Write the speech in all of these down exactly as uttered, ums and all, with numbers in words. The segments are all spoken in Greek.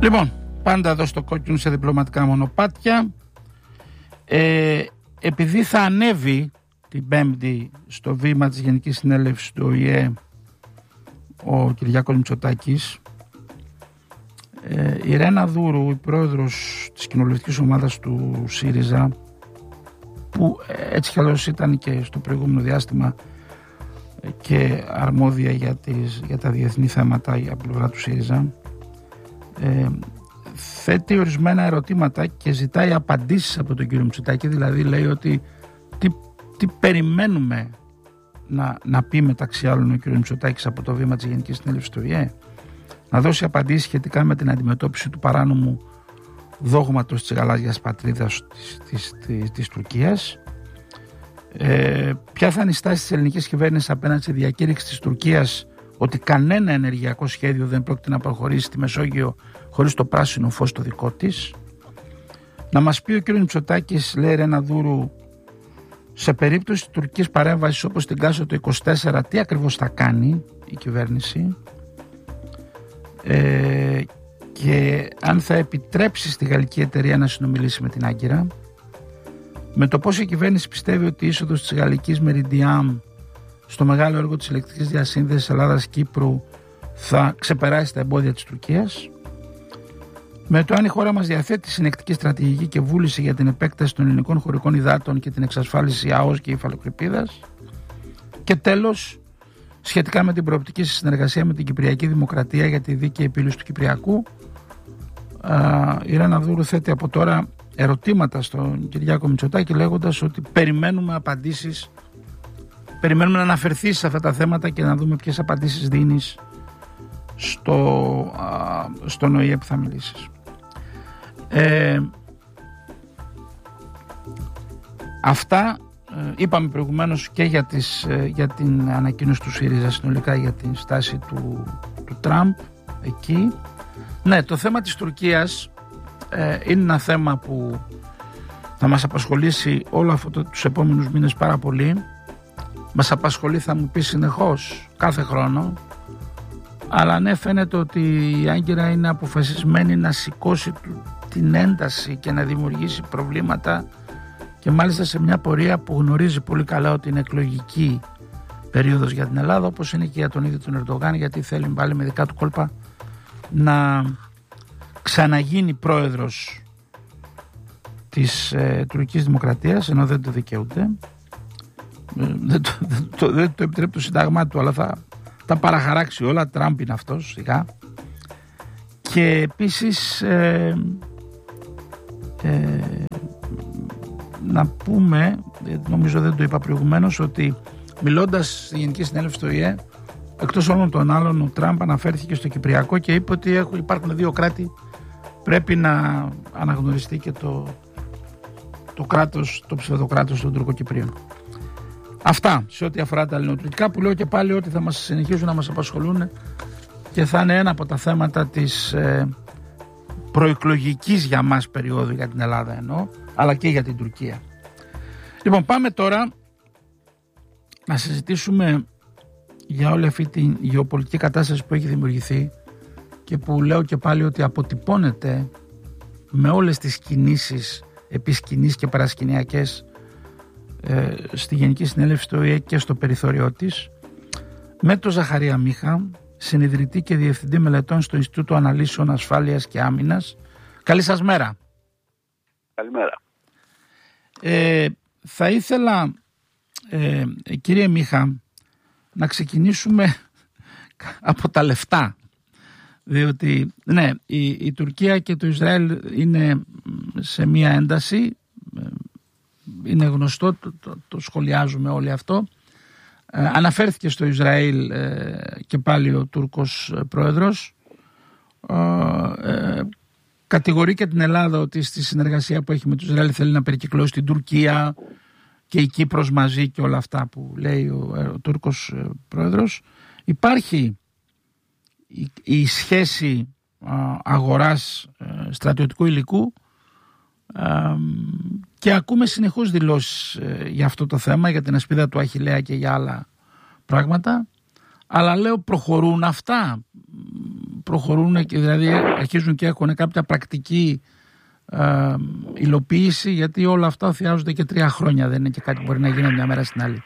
Λοιπόν, πάντα εδώ στο κόκκινο σε διπλωματικά μονοπάτια. Ε, επειδή θα ανέβει την Πέμπτη στο βήμα της Γενικής Συνέλευσης του Ο Η Ε ο Κυριάκος Μητσοτάκης, ε, η Ρένα Δούρου, η πρόεδρος της κοινοβουλευτικής ομάδας του ΣΥΡΙΖΑ, που έτσι κι αλλιώς ήταν και στο προηγούμενο διάστημα και αρμόδια για, τις, για τα διεθνή θέματα για πλευρά του ΣΥΡΙΖΑ, ε, θέτει ορισμένα ερωτήματα και ζητάει απαντήσεις από τον κύριο Μητσοτάκη. Δηλαδή λέει ότι τι, τι περιμένουμε να, να πει μεταξύ άλλων ο κύριο Μητσοτάκης από το βήμα της Γενικής Συνέλευσης του Ο Η Ε, να δώσει απαντήσεις σχετικά με την αντιμετώπιση του παράνομου δόγματος της γαλάζιας πατρίδας της, της, της, της Τουρκίας. Ε, ποια θα είναι η στάση της ελληνικής κυβέρνησης απέναντι στη διακήρυξη της Τουρκίας ότι κανένα ενεργειακό σχέδιο δεν πρόκειται να προχωρήσει στη Μεσόγειο χωρίς το πράσινο φως το δικό της. Να μας πει ο κ. Μητσοτάκης, λέει Ρένα Δούρου, σε περίπτωση της τουρκικής παρέμβασης όπως την Κάσο το είκοσι τέσσερα, τι ακριβώς θα κάνει η κυβέρνηση, ε, και αν θα επιτρέψει στη γαλλική εταιρεία να συνομιλήσει με την Άγκυρα, με το πώς η κυβέρνηση πιστεύει ότι η είσοδος της γαλλικής Meridiam στο μεγάλο έργο της ηλεκτρικής διασύνδεσης Ελλάδας-Κύπρου θα ξεπεράσει τα εμπόδια της Τουρκίας, με το αν η χώρα μας διαθέτει συνεκτική στρατηγική και βούληση για την επέκταση των ελληνικών χωρικών υδάτων και την εξασφάλιση ΑΟΣ και υφαλοκρηπίδας, και τέλος σχετικά με την προοπτική συνεργασία με την Κυπριακή Δημοκρατία για τη δίκαιη επίλυση του Κυπριακού. Η Ρένα Δούρου θέτει από τώρα ερωτήματα στον Κυριάκο Μητσοτάκη, λέγοντας ότι περιμένουμε απαντήσεις, περιμένουμε να αναφερθείς σε αυτά τα θέματα και να δούμε ποιες απαντήσεις δίνεις στο, α, στον Ο Η Ε που θα μιλήσεις. Ε, αυτά ε, είπαμε προηγουμένως και για, τις, ε, για την ανακοίνωση του ΣΥΡΙΖΑ συνολικά, για την στάση του, του Τραμπ εκεί. Ναι, το θέμα της Τουρκίας ε, είναι ένα θέμα που θα μας απασχολήσει όλο αυτό το, τους επόμενους μήνες πάρα πολύ. Μας απασχολεί, θα μου πει, συνεχώς, κάθε χρόνο. Αλλά ναι, φαίνεται ότι η Άγκυρα είναι αποφασισμένη να σηκώσει την ένταση και να δημιουργήσει προβλήματα, και μάλιστα σε μια πορεία που γνωρίζει πολύ καλά ότι είναι εκλογική περίοδος για την Ελλάδα, όπως είναι και για τον ίδιο τον Ερντογάν, γιατί θέλει πάλι με δικά του κόλπα να ξαναγίνει πρόεδρος της ε, τουρκικής δημοκρατίας, ενώ δεν το δικαιούται. Ε, δεν, το, δεν, το, δεν το επιτρέπει το συντάγμα του, αλλά θα τα παραχαράξει όλα. Τραμπ είναι αυτός σιγά. Και επίσης ε, ε, να πούμε, νομίζω δεν το είπα προηγουμένως, ότι μιλώντας στη Γενική Συνέλευση του Ο Η Ε, εκτός όλων των άλλων, ο Τραμπ αναφέρθηκε στο Κυπριακό και είπε ότι έχουν, υπάρχουν δύο κράτη, πρέπει να αναγνωριστεί και το, το κράτος, το ψευδοκράτος των Τουρκοκυπρίων. Αυτά σε ό,τι αφορά τα ελληνοτουρκικά, που λέω και πάλι ότι θα μας συνεχίσουν να μας απασχολούν και θα είναι ένα από τα θέματα της ε, προεκλογικής για μας περίοδου, για την Ελλάδα εννοώ, αλλά και για την Τουρκία. Λοιπόν, πάμε τώρα να συζητήσουμε για όλη αυτή την γεωπολιτική κατάσταση που έχει δημιουργηθεί και που λέω και πάλι ότι αποτυπώνεται με όλες τις κινήσεις επισκηνείς και παρασκηνιακές ε, στη Γενική Συνέλευση του Ο Η Ε και στο περιθώριό της, με τον Ζαχαρία Μίχα, συνιδρυτή και διευθυντή μελετών στο Ινστιτούτο Αναλύσεων Ασφάλειας και Άμυνας. Καλή σας μέρα. Καλημέρα. Ε, θα ήθελα, ε, κύριε Μίχα, να ξεκινήσουμε από τα λεφτά. Διότι, ναι, η, η Τουρκία και το Ισραήλ είναι σε μία ένταση. Είναι γνωστό, το, το, το σχολιάζουμε όλοι αυτό. Ε, αναφέρθηκε στο Ισραήλ ε, και πάλι ο Τούρκος πρόεδρος. Ε, ε, κατηγορεί και την Ελλάδα ότι στη συνεργασία που έχει με το Ισραήλ θέλει να περικυκλώσει την Τουρκία και η Κύπρος μαζί και όλα αυτά που λέει ο, ο Τούρκος πρόεδρος. Υπάρχει η, η σχέση α, αγοράς α, στρατιωτικού υλικού α, και ακούμε συνεχώς δηλώσεις α, για αυτό το θέμα, για την ασπίδα του Αχιλλέα και για άλλα πράγματα, αλλά λέω, προχωρούν αυτά, προχωρούν και δηλαδή αρχίζουν και έχουν κάποια πρακτική ε, υλοποίηση, γιατί όλα αυτά χρειάζονται και τρία χρόνια, δεν είναι και κάτι που μπορεί να γίνει μια μέρα στην άλλη.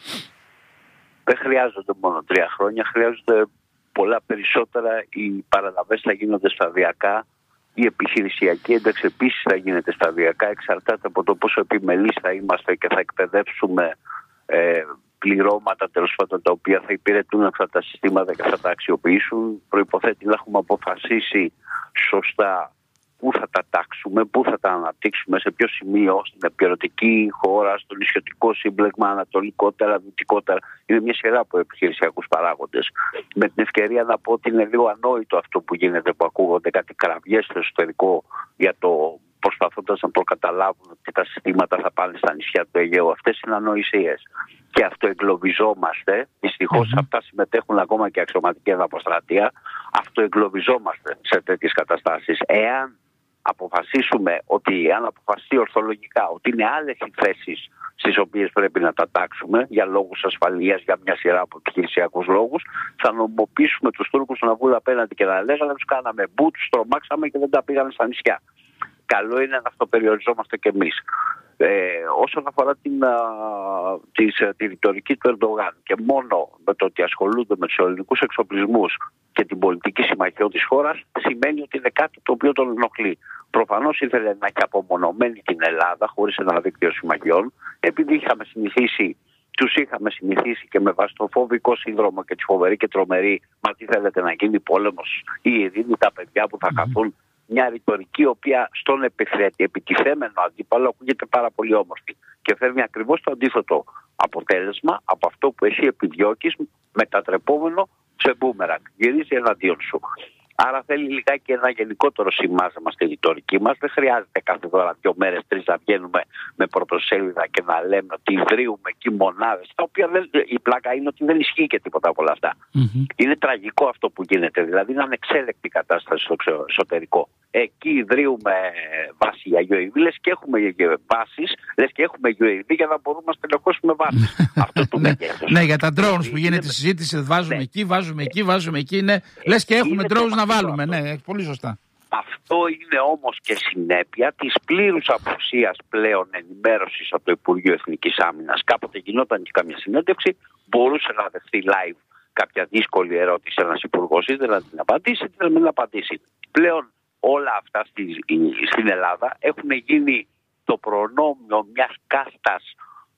Δεν χρειάζονται μόνο τρία χρόνια, χρειάζονται πολλά περισσότερα. Οι παραλαβές θα γίνονται σταδιακά, η επιχειρησιακή ένταξη επίσης θα γίνεται σταδιακά, εξαρτάται από το πόσο επιμελείς θα είμαστε και θα εκπαιδεύσουμε ε, πληρώματα τέλος πάντων τα οποία θα υπηρετούν αυτά τα συστήματα και θα τα αξιοποιήσουν. Προϋποθέτει να έχουμε αποφασίσει σωστά πού θα τα τάξουμε, πού θα τα αναπτύξουμε, σε ποιο σημείο, στην επιερωτική χώρα, στο νησιωτικό σύμπλεγμα, ανατολικότερα, δυτικότερα. Είναι μια σειρά από επιχειρησιακούς παράγοντες. Με την ευκαιρία να πω ότι είναι λίγο ανόητο αυτό που γίνεται, που ακούγονται κάτι κραυγές στο εσωτερικό για το προσπαθώντας να προκαταλάβουν ότι τα συστήματα θα πάνε στα νησιά του Αιγαίου. Αυτές είναι ανοησίες. Και αυτοεγκλωβιζόμαστε. Δυστυχώς mm-hmm. αυτά συμμετέχουν ακόμα και αξιωματική αποστρατεία. Αυτοεγκλωβιζόμαστε σε τέτοιες καταστάσεις. Εάν αποφασίσουμε ότι, αν αποφασιστεί ορθολογικά ότι είναι άλλες οι θέσεις στις οποίες πρέπει να τα τάξουμε για λόγους ασφαλείας, για μια σειρά από επιχειρησιακούς λόγους, θα νομιμοποιήσουμε τους Τούρκους να βγουν απέναντι και να λέγανε τους κάναμε μπου, τους τρομάξαμε και δεν τα πήγανε στα νησιά. Καλό είναι να αυτοπεριοριζόμαστε κι εμείς. Ε, όσον αφορά την, α, της, τη ρητορική του Ερντογάν και μόνο με το ότι ασχολούνται με τους ελληνικούς εξοπλισμούς και την πολιτική συμμαχία της χώρας, σημαίνει ότι είναι κάτι το οποίο τον ενοχλεί. Προφανώς ήθελε να έχει απομονωμένη την Ελλάδα χωρίς ένα δίκτυο συμμαχιών, επειδή είχαμε συνηθίσει, τους είχαμε συνηθίσει και με βάση το φοβικό σύνδρομο και τη φοβερή και τρομερή, μα τι θέλετε να γίνει πόλεμος ή η ειρήνη, τα παιδιά που θα χαθούν. Μια ρητορική η οποία στον επιθέτη, επιτιθέμενο αντίπαλο, ακούγεται πάρα πολύ όμορφη και φέρνει ακριβώς το αντίθετο αποτέλεσμα από αυτό που εσύ επιδιώκεις, μετατρεπόμενο σε μπούμεραγκ. Γυρίζει εναντίον σου. Άρα θέλει λιγάκι ένα γενικότερο σημάζεμα στη ρητορική μας. Δεν χρειάζεται κάθε φορά δύο μέρες, τρεις να βγαίνουμε με πρωτοσέλιδα και να λέμε ότι ιδρύουμε εκεί μονάδες. Τα οποία δεν, η πλάκα είναι ότι δεν ισχύει και τίποτα από όλα αυτά. Mm-hmm. Είναι τραγικό αυτό που γίνεται. Δηλαδή είναι ανεξέλεκτη κατάσταση στο εσωτερικό. Εκεί ιδρύουμε βάση για γιου έι βι, λες και έχουμε βάσεις, λες και έχουμε γιου έι βι για να μπορούμε να στελεχώσουμε βάσεις. Αυτό το μεγέθος. Ναι, για τα drones που γίνεται η συζήτηση, βάζουμε εκεί, βάζουμε εκεί, βάζουμε εκεί. Ναι. Λες και έχουμε drones να βάλουμε. Ναι, πολύ σωστά. Αυτό είναι όμως και συνέπεια της πλήρους απουσίας πλέον ενημέρωσης από το Υπουργείο Εθνικής Άμυνας. Κάποτε γινόταν και καμία συνέντευξη, μπορούσε να δεχθεί live κάποια δύσκολη ερώτηση ένας υπουργός, είτε να την απαντήσει, είτε να μην απαντήσει. Πλέον όλα αυτά στη, στην Ελλάδα έχουν γίνει το προνόμιο μιας κάστας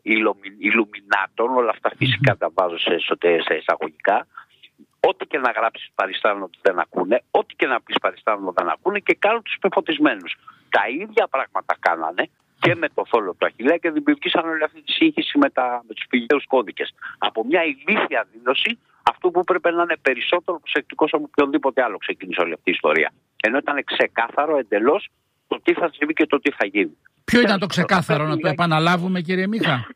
ηλουμινάτων, όλα αυτά φυσικά τα βάζω σε, σε εισαγωγικά. Ό,τι και να γράψεις παριστάνουν ότι δεν ακούνε, ό,τι και να πεις παριστάνουν ότι δεν ακούνε και κάνουν τους πεφωτισμένους. Τα ίδια πράγματα κάνανε και με το θόλο του Αχιλλέα και δημιουργήσαν όλη αυτή τη σύγχυση με, τα, με τους πηγαίους κώδικες. Από μια ηλίθια δήλωση, αυτό που πρέπει να είναι περισσότερο προσεκτικός από οποιονδήποτε άλλο ξεκίνησε όλη αυτή η ιστορία. Ενώ ήταν ξεκάθαρο εντελώς το τι θα συμβεί και το τι θα γίνει. Ποιο ήταν το ξεκάθαρο, να το επαναλάβουμε, κύριε Μίχα?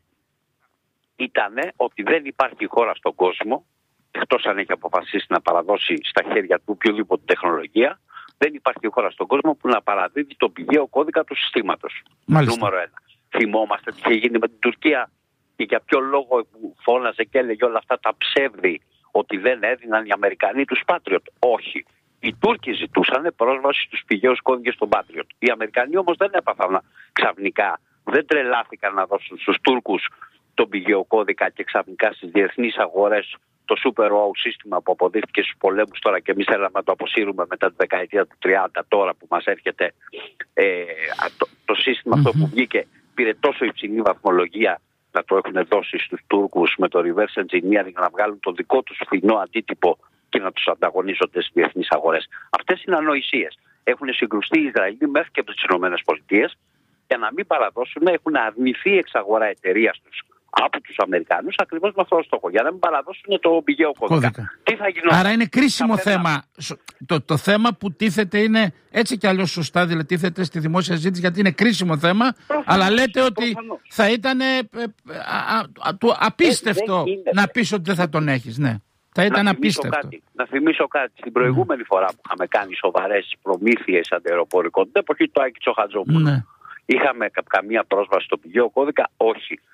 Ήτανε ότι δεν υπάρχει χώρα στον κόσμο, εκτός αν έχει αποφασίσει να παραδώσει στα χέρια του οποιοδήποτε τεχνολογία, δεν υπάρχει χώρα στον κόσμο που να παραδίδει το πηγαίο κώδικα του συστήματος. Μάλιστα. Νούμερο ένα. Θυμόμαστε τι είχε γίνει με την Τουρκία και για ποιο λόγο φώναζε και έλεγε όλα αυτά τα ψεύδη ότι δεν έδιναν οι Αμερικανοί τους Patriot. Όχι. Οι Τούρκοι ζητούσαν πρόσβαση στους πηγαίους κώδικες των Patriot. Οι Αμερικανοί όμως δεν έπαθαν ξαφνικά, δεν τρελάθηκαν να δώσουν στους Τούρκους τον πηγαίο κώδικα και ξαφνικά στις διεθνείς αγορές το Super wow σύστημα που αποδείχθηκε στους πολέμους τώρα και εμείς θέλαμε να το αποσύρουμε μετά τη δεκαετία του τριάντα, τώρα που μας έρχεται ε, το, το σύστημα mm-hmm. αυτό που βγήκε πήρε τόσο υψηλή βαθμολογία να το έχουν δώσει στους Τούρκους με το reverse engineering να βγάλουν το δικό τους φθηνό αντίτυπο και να τους ανταγωνίζονται στις διεθνείς αγορές. Αυτές είναι ανοησίες. Έχουν συγκρουστεί οι Ισραηλοί μέχρι και από τις ΗΠΑ για να μην παραδώσουν, έχουν αρνηθεί εξαγορά εταιρείας τους από τους Αμερικανούς ακριβώς με αυτό το στόχο. Για να μην παραδώσουν το πηγαίο κώδικα. κώδικα. Τι θα γινόταν? Άρα είναι κρίσιμο θέμα. Το, το θέμα που τίθεται είναι έτσι κι αλλιώς σωστά, δηλαδή τίθεται στη δημόσια συζήτηση γιατί είναι κρίσιμο θέμα, προφανώς, αλλά λέτε ότι προφανώς. θα ήταν ε, ε, α, α, το απίστευτο ε, να πεις ότι δεν θα τον έχεις. Ναι. Θα ήταν να απίστευτο. Κάτι, να θυμίσω κάτι. Την προηγούμενη mm. φορά που είχαμε κάνει σοβαρές προμήθειες αντιαεροπορικών, την εποχή του Άκη Τσοχατζόπουλου, mm. είχαμε καμία πρόσβαση στο πηγαίο κώδικα? Όχι.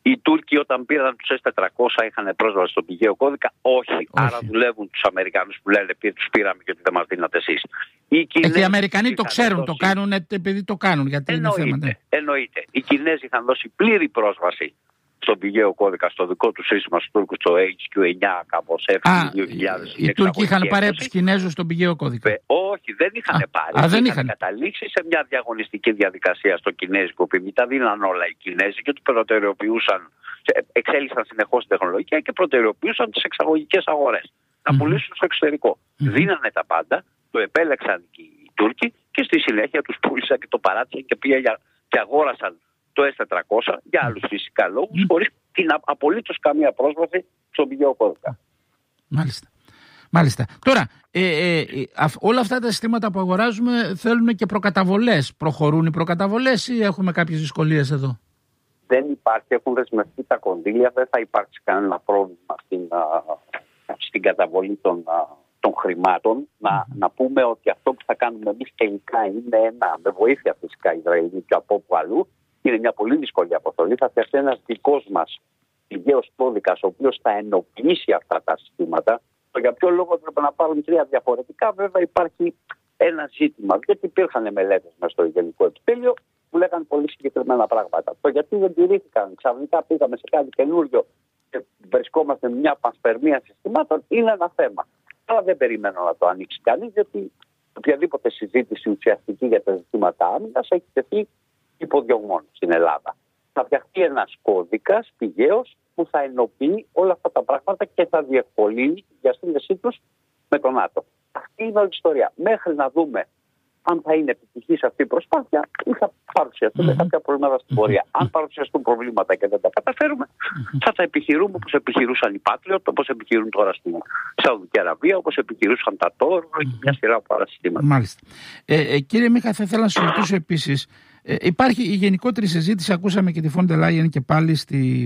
Οι Τούρκοι όταν πήραν τους ες τετρακόσια είχαν πρόσβαση στον πηγαίο κώδικα. Όχι. Όχι. Άρα δουλεύουν τους Αμερικανούς που λένε τους πήραμε και ότι δεν μας δίνατε εσείς. Οι, ε, οι Αμερικανοί το ξέρουν, δώσει... το κάνουν επειδή το κάνουν. Γιατί εννοείται, είναι θέμα, ναι. εννοείται. Οι Κινέζοι είχαν δώσει πλήρη πρόσβαση στον πηγαίο κώδικα, στο δικό του σύστημα στους Τούρκους, το έιτς κιου εννιά, κάπως έφυγε δύο χιλιάδες. Οι Τούρκοι είχαν πάρει από τους Κινέζους στον πηγαίο κώδικα. Ε, όχι, δεν είχαν α, πάρει. Α, δεν είχαν, είχαν καταλήξει σε μια διαγωνιστική διαδικασία στο κινέζικο, που τα δίναν όλα οι Κινέζοι και του προτεραιοποιούσαν, εξέλιξαν συνεχώς την τεχνολογία και προτεραιοποιούσαν τις εξαγωγικές αγορές. Mm-hmm. Να πουλήσουν στο εξωτερικό. Mm-hmm. Δίνανε τα πάντα, το επέλεξαν και οι Τούρκοι και στη συνέχεια τους πούλησαν και το παράτησαν και πήγαν και αγόρασαν το ες τετρακόσια για άλλους φυσικά λόγους, mm. χωρίς την απολύτως καμία πρόσβαση στον πηγαίο κώδικα. Μάλιστα. Μάλιστα. Τώρα, ε, ε, ε, όλα αυτά τα συστήματα που αγοράζουμε θέλουν και προκαταβολές. Προχωρούν οι προκαταβολές ή έχουμε κάποιες δυσκολίες εδώ? Δεν υπάρχει, έχουν δεσμευτεί τα κονδύλια, δεν θα υπάρξει κανένα πρόβλημα στην, α, στην καταβολή των, α, των χρημάτων. Mm. Να, να πούμε ότι αυτό που θα κάνουμε εμείς τελικά είναι ένα, με βοήθεια φυσικά Ισραηλινή και από όπου αλλού, είναι μια πολύ δύσκολη αποστολή. Θα φτιαχτεί ένας δικός μας πηγαίος κώδικας, ο οποίος θα ενοποιήσει αυτά τα συστήματα. Το για ποιο λόγο πρέπει να πάρουν τρία διαφορετικά, βέβαια υπάρχει ένα ζήτημα. Γιατί υπήρχαν μελέτες μέσα στο Γενικό Επιτέλειο που λέγανε πολύ συγκεκριμένα πράγματα. Το γιατί δεν τηρήθηκαν, ξαφνικά πήγαμε σε κάτι καινούριο και βρισκόμαστε με μια πανσπερμία συστημάτων, είναι ένα θέμα. Αλλά δεν περιμένω να το ανοίξει κανείς, γιατί οποιαδήποτε συζήτηση ουσιαστική για τα ζητήματα άμυνας έχει τεθεί υποδιωγμών στην Ελλάδα. Θα φτιαχτεί ένας κώδικας πηγαίος που θα ενοποιεί όλα αυτά τα πράγματα και θα διευκολύνει τη διασύνδεσή τους με τον ΝΑΤΟ. Αυτή είναι όλη η ιστορία. Μέχρι να δούμε αν θα είναι επιτυχής αυτή η προσπάθεια ή θα παρουσιαστούν mm-hmm. κάποια προβλήματα στην πορεία. Mm-hmm. Αν παρουσιαστούν προβλήματα και δεν τα καταφέρουμε, mm-hmm. θα τα επιχειρούμε όπως επιχειρούσαν οι Patriot, όπως επιχειρούν τώρα στην Σαουδική Αραβία, όπως επιχειρούσαν τα Τόρ mm-hmm. και μια σειρά από άλλα συστήματα. Μάλιστα. Ε, ε, κύριε Μίχα, θα ήθελα να σας ρωτήσω επίσης. Ε, υπάρχει η γενικότερη συζήτηση, ακούσαμε και τη Φόντερ Λάιεν και πάλι στη,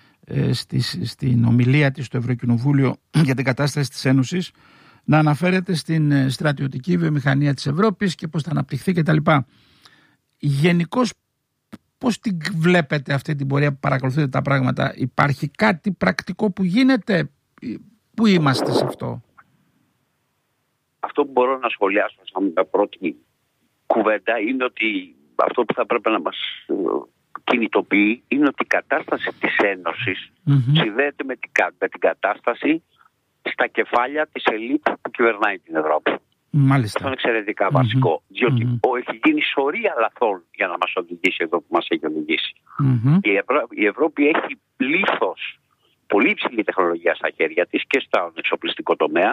ε, στη, στην ομιλία της στο Ευρωκοινοβούλιο για την κατάσταση της Ένωσης, να αναφέρεται στην στρατιωτική βιομηχανία της Ευρώπης και πώς θα αναπτυχθεί κτλ. Γενικώς πώς την βλέπετε αυτή την πορεία που παρακολουθείτε τα πράγματα? Υπάρχει κάτι πρακτικό που γίνεται? Πού είμαστε σε αυτό? Αυτό που μπορώ να σχολιάσω σαν πρώτη κουβέντα είναι ότι αυτό που θα πρέπει να μας κινητοποιεί είναι ότι η κατάσταση της Ένωσης mm-hmm. συνδέεται με την, με την κατάσταση στα κεφάλια της ελίτ που κυβερνάει την Ευρώπη. Μάλιστα. Αυτό είναι εξαιρετικά mm-hmm. βασικό, διότι mm-hmm. έχει γίνει σωρία λαθών για να μας οδηγήσει εδώ που μας έχει οδηγήσει. Mm-hmm. Η, Ευρώ... η Ευρώπη έχει πλήθος πολύ υψηλή τεχνολογία στα χέρια της και στον εξοπλιστικό τομέα.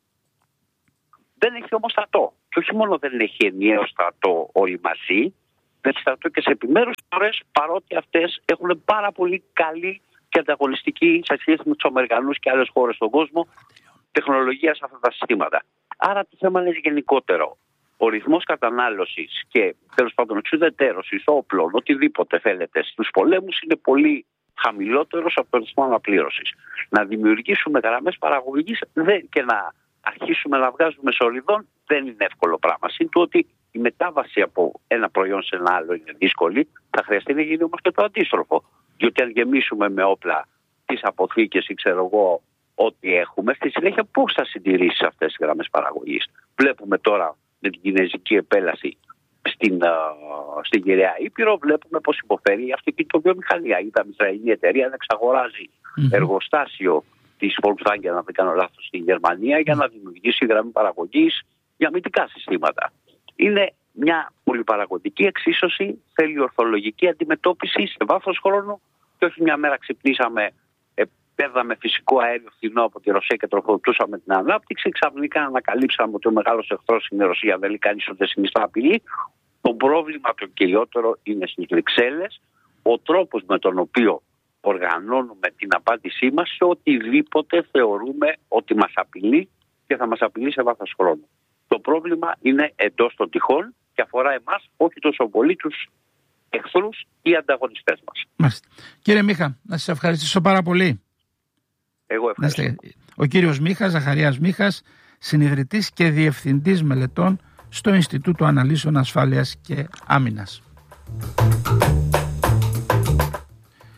Δεν έχει όμως στρατό. Και όχι μόνο δεν έχει ενιαίο στρατό όλοι μαζί, δεν στρατό και σε επιμέρους φορές, παρότι αυτές έχουν πάρα πολύ καλή και ανταγωνιστική σε σχέση με τους Αμερικανούς και άλλες χώρες στον κόσμο τεχνολογία σε αυτά τα συστήματα. Άρα το θέμα είναι γενικότερο. Ο ρυθμός κατανάλωσης και τέλος πάντων εξουδετερώσης όπλων, οτιδήποτε θέλετε, στους πολέμους είναι πολύ χαμηλότερος από τον ρυθμό αναπλήρωσης. Να δημιουργήσουμε γραμμές παραγωγής και να αρχίσουμε να βγάζουμε σωληνών δεν είναι εύκολο πράγμα. Συν του ότι η μετάβαση από ένα προϊόν σε ένα άλλο είναι δύσκολη, θα χρειαστεί να γίνει όμως και το αντίστροφο. Διότι αν γεμίσουμε με όπλα τις αποθήκες ή ξέρω εγώ ό,τι έχουμε, στη συνέχεια πώς θα συντηρήσεις αυτές τις γραμμές παραγωγής? Βλέπουμε τώρα με την κινέζικη επέλαση στην, uh, στην Κυραία Ήπειρο, βλέπουμε πώς υποφέρει η αυτοκινητοβιομηχανία. Είδαμε η Ισραηλινή εταιρεία να εξαγοράζει mm-hmm. εργοστάσιο της Volkswagen, αν δεν κάνω λάθος, στην Γερμανία για να δημιουργήσει γραμμή παραγωγής για αμυντικά συστήματα. Είναι μια πολυπαραγωγική εξίσωση, θέλει ορθολογική αντιμετώπιση σε βάθος χρόνου και όχι μια μέρα ξυπνήσαμε, παίρναμε φυσικό αέριο φθηνό από τη Ρωσία και τροφοδοτούσαμε την ανάπτυξη. Ξαφνικά ανακαλύψαμε ότι ο μεγάλος εχθρός είναι η Ρωσία, δεν λέει κανείς ότι δεν συνιστά απειλή. Το πρόβλημα το κυριότερο είναι στις Βρυξέλλες, ο τρόπος με τον οποίο οργανώνουμε την απάντησή μας σε οτιδήποτε θεωρούμε ότι μας απειλεί και θα μας απειλεί σε βάθος χρόνου. Το πρόβλημα είναι εντός των τυχών και αφορά εμάς, όχι τόσο πολύ τους εχθρούς ή ανταγωνιστές μας. Μάλιστα. Κύριε Μίχα, να σας ευχαριστήσω πάρα πολύ. Εγώ ευχαριστώ. Ο κύριος Μίχας, Ζαχαρίας Μίχας, συνιδρυτής και διευθυντής μελετών στο Ινστιτούτο Αναλύσεων Ασφάλειας και Άμυνας.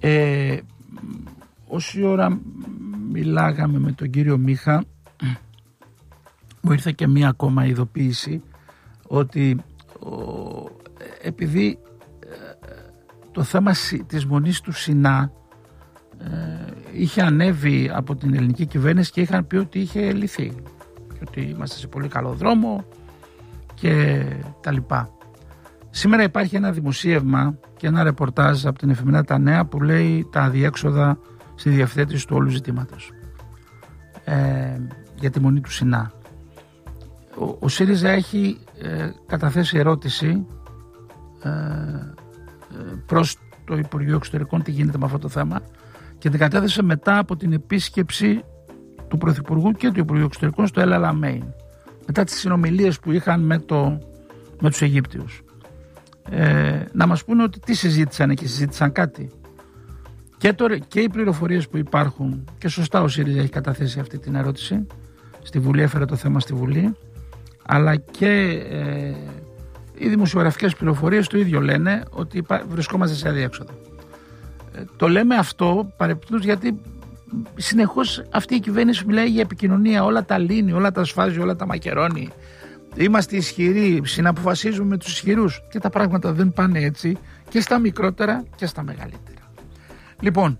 Ε, όση ώρα μιλάγαμε με τον κύριο Μίχα, μου ήρθε και μία ακόμα ειδοποίηση ότι ο, επειδή ε, το θέμα της μονής του Σινά ε, είχε ανέβει από την ελληνική κυβέρνηση και είχαν πει ότι είχε λυθεί και ότι είμαστε σε πολύ καλό δρόμο και τα λοιπά. Σήμερα υπάρχει ένα δημοσίευμα και ένα ρεπορτάζ από την εφημερίδα Τα Νέα που λέει τα αδιέξοδα στη διευθέτηση του όλου ζητήματος ε, για τη μονή του Σινά. Ο, ο ΣΥΡΙΖΑ έχει ε, καταθέσει ερώτηση ε, ε, προς το Υπουργείο Εξωτερικών τι γίνεται με αυτό το θέμα και την κατέθεσε μετά από την επίσκεψη του Πρωθυπουργού και του Υπουργείου Εξωτερικών στο El Alamein, μετά τις συνομιλίες που είχαν με, το, με τους Αιγύπτιους. Ε, να μας πούνε ότι τι συζήτησαν εκεί, συζήτησαν κάτι. Και, τώρα, και οι πληροφορίες που υπάρχουν, και σωστά ο ΣΥΡΙΖΑ έχει καταθέσει αυτή την ερώτηση στη Βουλή, έφερε το θέμα στη Βουλή, αλλά και ε, οι δημοσιογραφικές πληροφορίες το ίδιο λένε ότι βρισκόμαστε σε αδιέξοδο. Ε, το λέμε αυτό παρεπτούς γιατί συνεχώς αυτή η κυβέρνηση μιλάει για επικοινωνία, όλα τα λύνει, όλα τα σφάζει, όλα τα μακερώνει. Είμαστε ισχυροί, συναποφασίζουμε με τους ισχυρούς και τα πράγματα δεν πάνε έτσι και στα μικρότερα και στα μεγαλύτερα. Λοιπόν,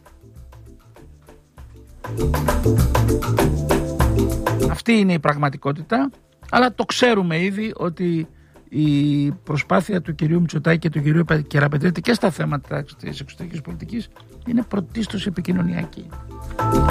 αυτή είναι η πραγματικότητα, αλλά το ξέρουμε ήδη ότι η προσπάθεια του κυρίου Μητσοτάκη και του κυρίου Κεραπετρίτη και στα θέματα της εξωτερικής πολιτικής είναι πρωτίστως επικοινωνιακή.